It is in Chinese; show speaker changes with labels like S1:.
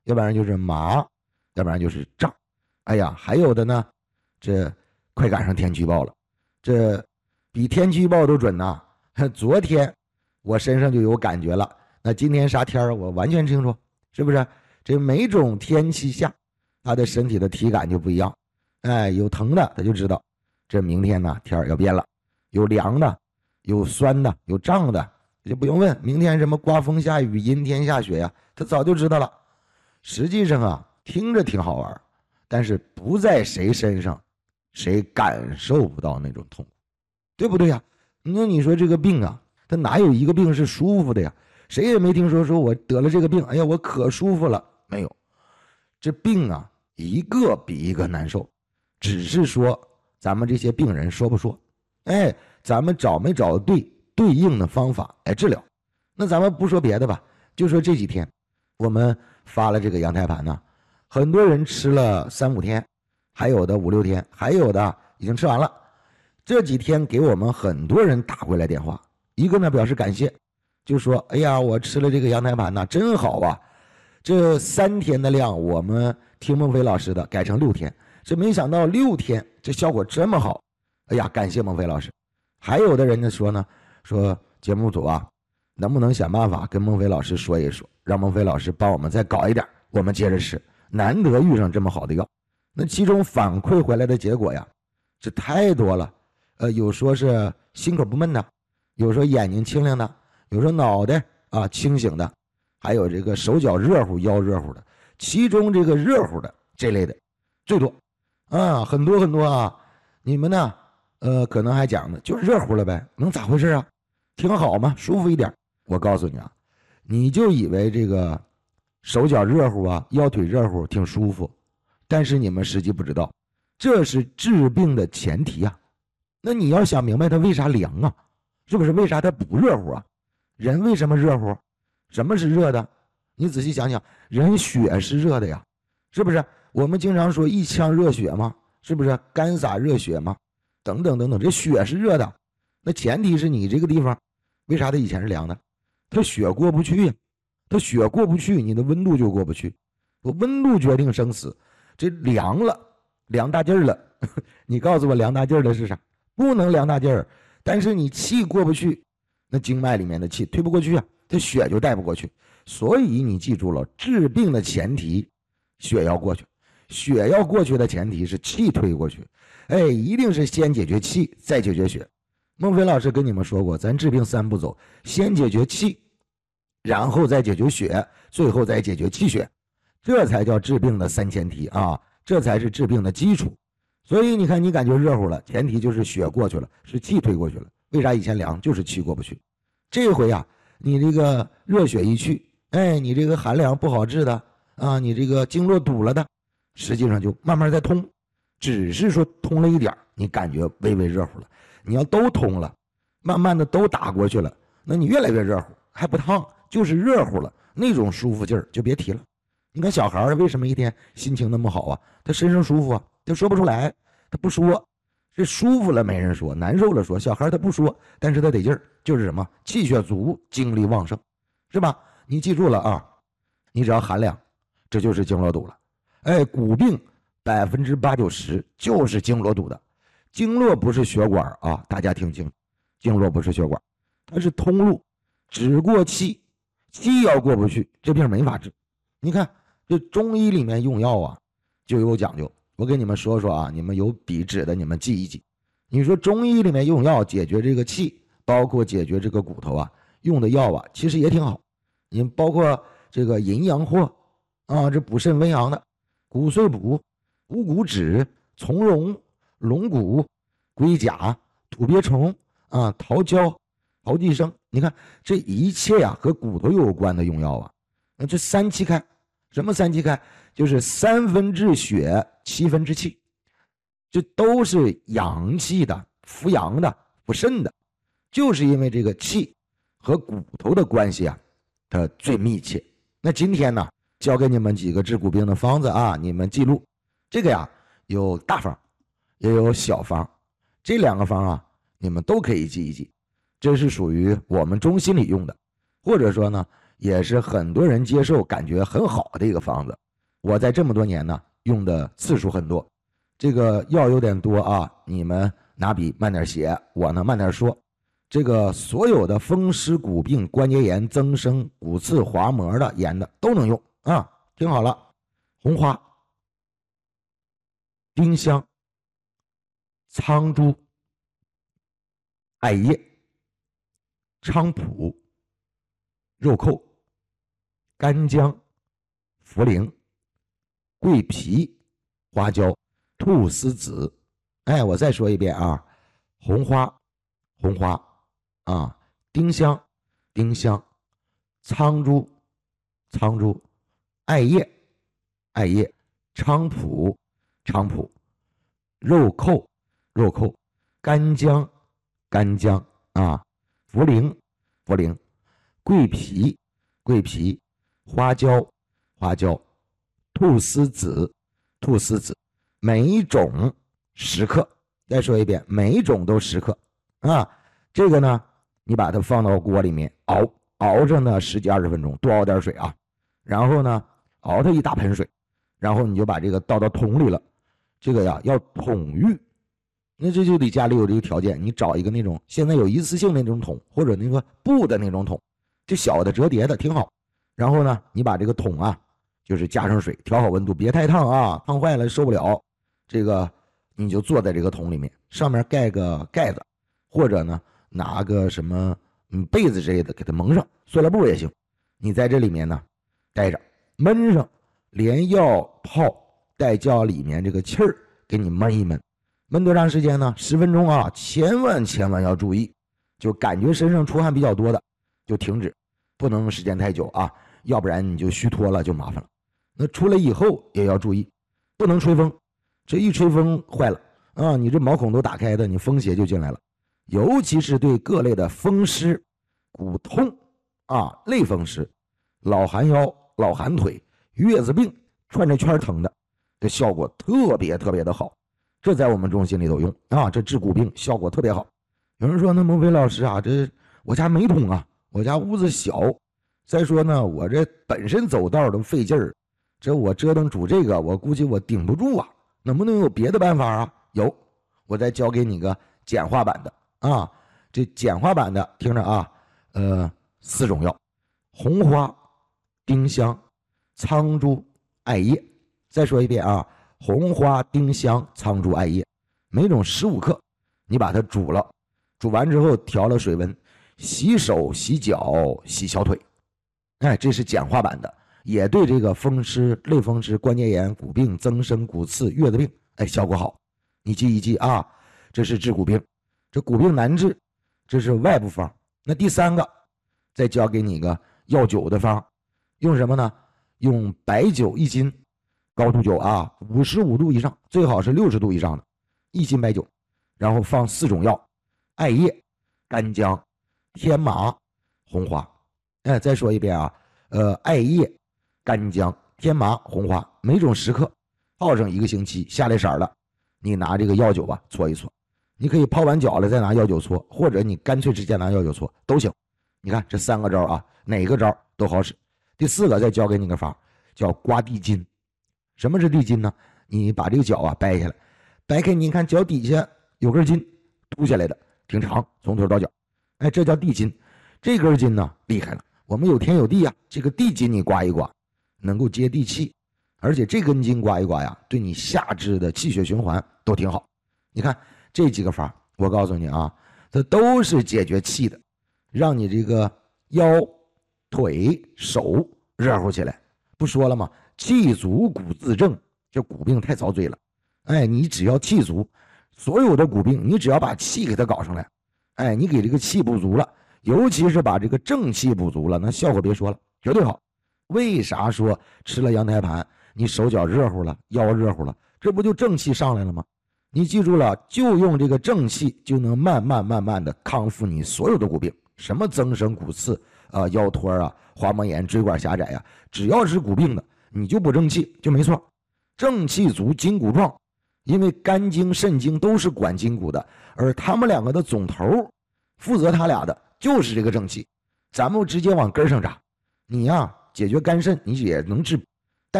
S1: 要不然就是麻，要不然就是胀。哎呀，还有的呢，这快赶上天气预报了，这比天气预报都准呐。昨天我身上就有感觉了，那今天啥天我完全清楚，是不是？这每种天气下，他的身体的体感就不一样。哎，有疼的他就知道，这明天呢天要变了，有凉的，有酸的，有胀的，就不用问明天什么刮风下雨、阴天下雪呀，他早就知道了。实际上啊，听着挺好玩，但是不在谁身上，谁感受不到那种痛苦，对不对呀？那你说这个病啊，他哪有一个病是舒服的呀？谁也没听说我得了这个病，哎呀，我可舒服了，没有。这病啊，一个比一个难受，只是说咱们这些病人说不说，哎，咱们找没找对应的方法来治疗。那咱们不说别的吧，就说这几天我们发了这个羊胎盘呢，很多人吃了3、5天，还有的5、6天，还有的已经吃完了。这几天给我们很多人打过来电话，一个呢表示感谢，就说哎呀，我吃了这个羊胎盘呢，真好啊，这3天的量我们听孟非老师的改成6天，这没想到6天这效果这么好，哎呀，感谢孟非老师。还有的人呢说呢，说节目组啊，能不能想办法跟孟非老师说一说，让孟非老师帮我们再搞一点，我们接着吃，难得遇上这么好的药。那其中反馈回来的结果呀，这太多了。有说是心口不闷的，有说眼睛清亮的，有说脑袋啊清醒的，还有这个手脚热乎、腰热乎的。其中这个热乎的这类的最多啊，很多很多啊。你们呢，可能还讲呢，就是热乎了呗，能咋回事啊？挺好嘛，舒服一点。我告诉你啊，你就以为这个手脚热乎啊，腰腿热乎挺舒服，但是你们实际不知道，这是治病的前提啊。那你要想明白它为啥凉啊，是不是？为啥它不热乎啊？人为什么热乎？什么是热的？你仔细想想，人血是热的呀，是不是？我们经常说一腔热血嘛，是不是？干洒热血嘛，等等等等，这血是热的。那前提是你这个地方，为啥它以前是凉的？它血过不去呀，它血过不去，你的温度就过不去。温度决定生死，这凉了，凉大劲儿了。你告诉我凉大劲儿的是啥？不能凉大劲儿，但是你气过不去，那经脉里面的气推不过去啊，这血就带不过去。所以你记住了，治病的前提，血要过去，血要过去的前提是气推过去。哎，一定是先解决气，再解决血。孟非老师跟你们说过，咱治病3步走，先解决气，然后再解决血，最后再解决气血，这才叫治病的3前提啊，这才是治病的基础。所以你看，你感觉热乎了，前提就是血过去了，是气推过去了。为啥以前凉？就是气过不去。这回啊，你这个热血一去，哎，你这个寒凉不好治的啊，你这个经络堵了的，实际上就慢慢在通，只是说通了一点，你感觉微微热乎了。你要都通了，慢慢的都打过去了，那你越来越热乎，还不烫，就是热乎了，那种舒服劲儿就别提了。你看小孩为什么一天心情那么好啊？他身上舒服啊，他说不出来，他不说，这舒服了没人说，难受了说。小孩他不说，但是他得劲儿，就是什么气血足，精力旺盛，是吧？你记住了啊，你只要寒凉，这就是经络堵了。哎，骨病80%、90%就是经络堵的。经络不是血管啊，大家听清，经络不是血管，它是通路，只过气，气要过不去，这病没法治。你看这中医里面用药啊，就有讲究。我给你们说说啊，你们有笔纸的，你们记一记。你说中医里面用药解决这个气，包括解决这个骨头啊，用的药啊，其实也挺好。你包括这个淫阳藿啊，这补肾温阳的，骨碎补、五谷脂、从容、龙骨、龟甲、土鳖虫啊、桃胶、桃寄生。你看这一切呀、和骨头有关的用药啊，那这3七开。什么3七开？就是3分治血，7分治气，这都是阳气的，扶阳的，扶肾的。就是因为这个气和骨头的关系啊，它最密切。那今天呢，教给你们几个治骨病的方子啊，你们记录。这个呀，有大方，也有小方，这2个方啊，你们都可以记一记。这是属于我们中心里用的，或者说呢， 也是很多人接受感觉很好的一个方子。我在这么多年呢用的次数很多，这个药有点多啊，你们拿笔慢点写，我呢慢点说。这个所有的风湿骨病、关节炎、增生、骨刺、滑膜的炎的都能用啊。听好了，红花、丁香、苍术、艾叶、菖蒲、肉蔻、干姜、茯苓、桂皮、花椒、菟丝子。哎，我再说一遍啊，红花啊，丁香，苍术，艾叶，菖蒲，肉蔻，干姜啊，茯苓，桂皮，花椒，菟丝子，每一种10克。再说一遍，每一种都10克啊。这个呢，你把它放到锅里面熬着呢10几20分钟，多熬点水啊。然后呢，熬它一大盆水，然后你就把这个倒到桶里了。这个呀要桶浴，那这就得家里有这个条件，你找一个那种现在有一次性的那种桶，或者那个布的那种桶，就小的折叠的挺好。然后呢，你把这个桶啊，就是加上水，调好温度，别太烫啊，烫坏了受不了。这个你就坐在这个桶里面，上面盖个盖子，或者呢拿个什么被子之类的给它蒙上，塑料布也行。你在这里面呢待着，闷上，连药泡带叫里面这个气儿给你闷一闷。闷多长时间呢？10分钟啊，千万要注意，就感觉身上出汗比较多的就停止，不能时间太久啊，要不然你就虚脱了就麻烦了。那出来以后也要注意，不能吹风，这一吹风坏了啊，你这毛孔都打开的，你风邪就进来了。尤其是对各类的风湿、骨痛啊、类风湿、老寒腰、老寒腿、月子病串着圈疼的，这效果特别的好。这在我们中心里头用啊，这治骨病效果特别好。有人说，那孟非老师啊，这我家没桶啊，我家屋子小，再说呢，我这本身走道都费劲儿，这我折腾煮这个，我估计我顶不住啊，能不能有别的办法啊？有，我再教给你个简化版的啊。这简化版的听着啊，4种药：红花、丁香、苍术、艾叶。再说一遍啊，红花、丁香、苍术、艾叶，每种15克，你把它煮了，煮完之后调了水温，洗手、洗脚、洗小腿。哎，这是简化版的，也对这个风湿、类风湿、关节炎、骨病、增生、骨刺、月子病，哎，效果好。你记一记啊，这是治骨病。这骨病难治，这是外部方。那第3个，再教给你一个药酒的方，用什么呢？用白酒1斤，高度酒啊，55度以上，最好是60度以上的1斤白酒，然后放4种药：艾叶、干姜、天麻、红花。哎，再说一遍啊，艾叶、干姜、天麻、红花，每种10克，泡上1个星期，下来色了，你拿这个药酒啊搓一搓。你可以泡完脚了再拿药酒搓，或者你干脆直接拿药酒搓都行。你看这3个招啊，哪个招都好使。第4个再教给你个法，叫刮地筋。什么是地筋呢？你把这个脚啊掰下来，掰开，你看脚底下有根筋凸下来的，挺长，从头到脚，哎，这叫地筋。这根筋呢厉害了，我们有天有地啊，这个地筋你刮一刮，能够接地气，而且这根筋刮一刮呀，对你下肢的气血循环都挺好。你看这几个法，我告诉你啊，这都是解决气的，让你这个腰、腿、手热乎起来。不说了吗？气足骨自正，这骨病太遭罪了。哎，你只要气足，所有的骨病，你只要把气给它搞上来，哎，你给这个气补足了，尤其是把这个正气补足了，那效果别说了，绝对好。为啥说吃了羊胎盘，你手脚热乎了，腰热乎了？这不就正气上来了吗？你记住了，就用这个正气，就能慢慢的康复你所有的骨病，什么增生、骨刺啊、腰托啊、滑膜炎、椎管狭窄啊，只要是骨病的，你就补正气就没错。正气足，筋骨壮，因为肝经、肾经都是管筋骨的，而他们2个的总头负责他俩的就是这个正气。咱们直接往根上扎， 你呀解决肝肾，你也能治